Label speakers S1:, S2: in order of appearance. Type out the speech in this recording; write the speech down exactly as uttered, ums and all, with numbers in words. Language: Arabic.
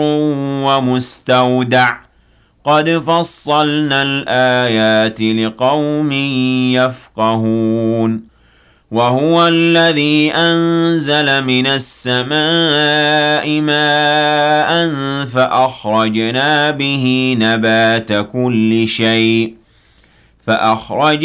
S1: ومستودع قد فصلنا الآيات لقوم يفقهون وهو الذي أنزل من السماء ماء فأخرجنا به نبات كل شيء فأخرج